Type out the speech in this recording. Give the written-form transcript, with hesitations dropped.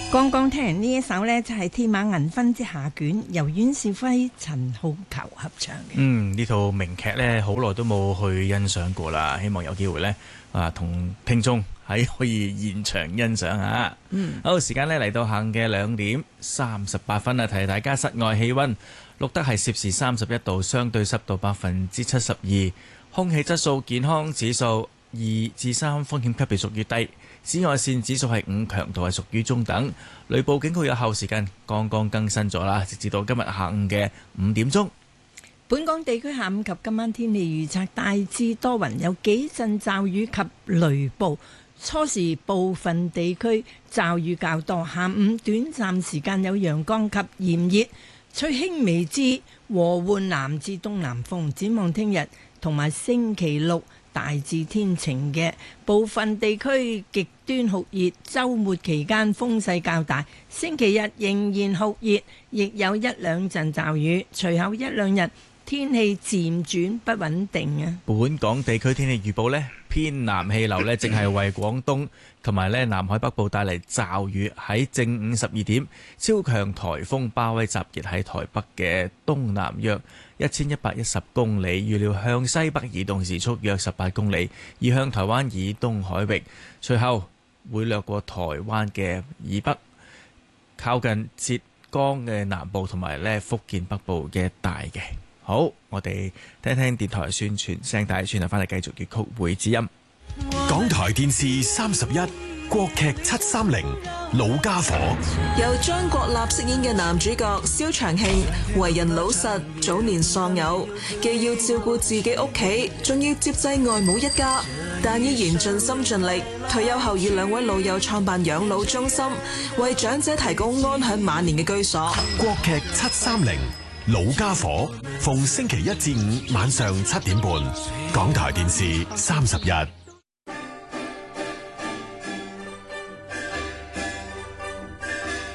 剛剛聽完呢一首呢，就係《天馬銀婚之下卷》，由阮兆輝、陳浩逑合唱嘅。 呢套名劇呢，好耐都冇去欣賞過啦，希望有機會呢，同聽眾喺可以現場欣賞下。好，時間呢嚟到下午嘅2:38分啦，提提大家室外氣溫錄得係攝氏31度，相對濕度72%，空氣質素健康指數2至3，風險級別屬於低。紫外線指數係5，強度係屬於中等。雷暴警告有效時間剛剛更新咗啦，直至到今日下午嘅5點鐘。 本港地區下午及今晚天氣預測大致多雲，有幾陣驟雨及雷暴。初時部分地區驟雨較多，下午短暫時間有陽光及炎熱，吹輕微至和緩南至東南風。展望聽日同埋星期六大致天晴嘅，部分地區極端酷熱，週末期間風勢較大，星期日仍然酷熱，亦有一兩陣驟雨，隨後一兩日天氣漸轉不穩定啊！ 本港地區天氣預報呢，偏南氣流呢，正係為廣東同埋呢南海北部帶嚟驟雨。喺正午12點，超強颱風巴威集結喺台北嘅東南約1110公里，預料向西北移動，時速約18公里，移向台灣以東海域，隨後會掠過台灣嘅以北，靠近浙江嘅南部同埋呢福建北部嘅一帶嘅。好，我哋聽聽電台宣傳聲帶，轉頭翻嚟繼續粵曲會之音。 港台電視31國劇730老家伙， 由張國立飾演嘅男主角蕭長慶，為人老實，早年喪偶，既要照顧自己屋企，仲要接濟外母一家，但依然盡心盡力。退休後與2位老友創辦養老中心，為長者提供安享晚年嘅居所。 國劇730老家伙，逢星期1至5晚上7點半，港台電視31。